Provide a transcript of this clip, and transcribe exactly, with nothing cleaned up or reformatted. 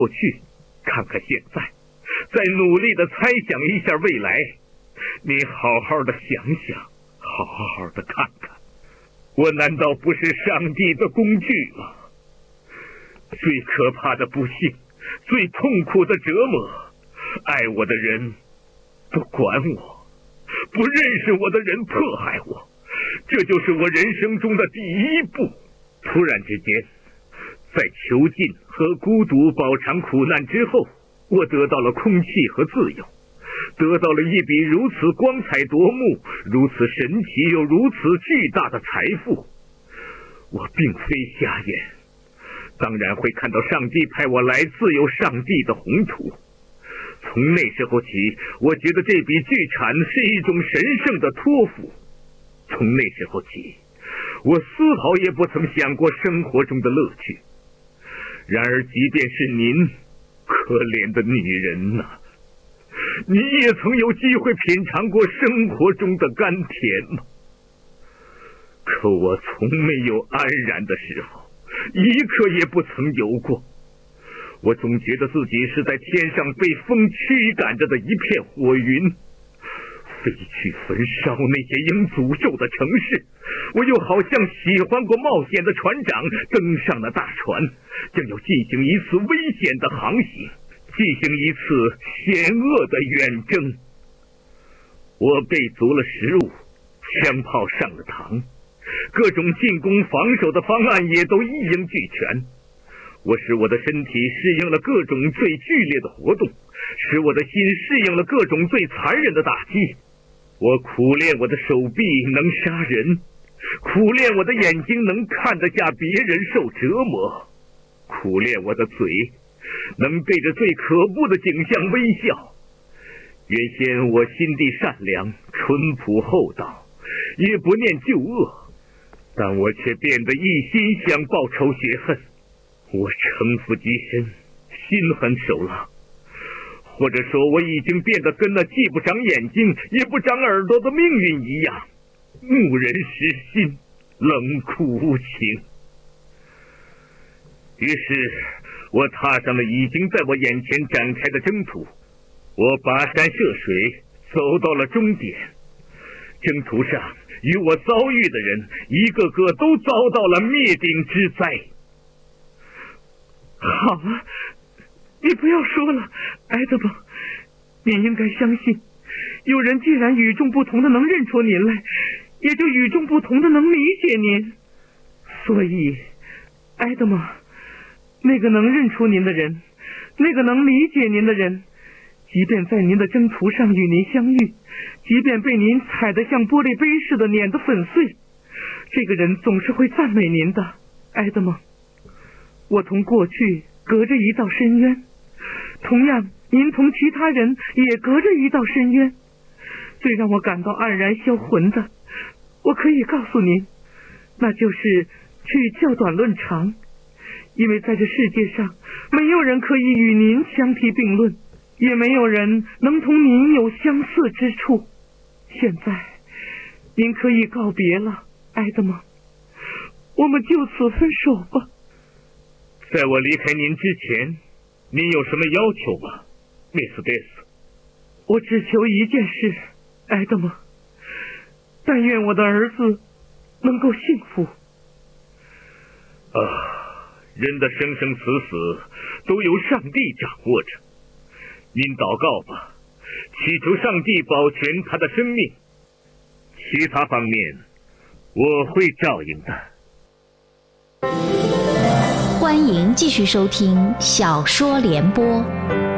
过去，看看现在，再努力的猜想一下未来。你好好的想想，好好的看看，我难道不是上帝的工具吗？最可怕的不幸，最痛苦的折磨，爱我的人不管我，不认识我的人迫害我，这就是我人生中的第一步。突然之间，在囚禁和孤独饱尝苦难之后，我得到了空气和自由，得到了一笔如此光彩夺目、如此神奇又如此巨大的财富。我并非瞎眼，当然会看到上帝派我来自有上帝的宏图。从那时候起，我觉得这笔巨产是一种神圣的托付。从那时候起，我丝毫也不曾想过生活中的乐趣。然而即便是您，可怜的女人呐、啊，你也曾有机会品尝过生活中的甘甜吗？可我从没有安然的时候，一刻也不曾有过。我总觉得自己是在天上被风驱赶着的一片火云，飞去焚烧那些应诅咒的城市。我又好像喜欢过冒险的船长登上了大船，将要进行一次危险的航行，进行一次险恶的远征。我备足了食物，枪炮上了膛，各种进攻防守的方案也都一应俱全。我使我的身体适应了各种最剧烈的活动，使我的心适应了各种最残忍的打击。我苦练我的手臂能杀人，苦练我的眼睛能看得下别人受折磨，苦练我的嘴能对着最可怖的景象微笑。原先我心地善良，淳朴厚道，也不念旧恶，但我却变得一心想报仇雪恨。我城府极深，心狠手辣，或者说我已经变得跟那既不长眼睛也不长耳朵的命运一样，怒人实心，冷酷无情。于是我踏上了已经在我眼前展开的征途，我跋山涉水，走到了终点。征途上与我遭遇的人，一个个都遭到了灭顶之灾。 好了，你不要说了，埃德蒙，你应该相信，有人既然与众不同的能认出您来，也就与众不同的能理解您。所以，埃德蒙，那个能认出您的人，那个能理解您的人，即便在您的征途上与您相遇，即便被您踩得像玻璃杯似的碾得粉碎，这个人总是会赞美您的，埃德蒙。我同过去隔着一道深渊，同样您同其他人也隔着一道深渊。最让我感到黯然销魂的，我可以告诉您，那就是去较短论长。因为在这世界上，没有人可以与您相提并论，也没有人能同您有相似之处。现在您可以告别了，埃德蒙，我们就此分手吧。 在我离开您之前，您有什么要求吗，密斯戴斯？ 我只求一件事，埃德蒙，但愿我的儿子能够幸福。 啊，人的生生死死都由上帝掌握着。您祷告吧，祈求上帝保全他的生命，其他方面我会照应的。 欢迎继续收听小说联播。